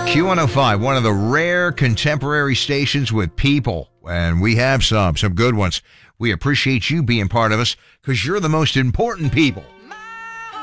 Q105, one of the rare contemporary stations with people, and we have some good ones. We appreciate you being part of us because you're the most important people.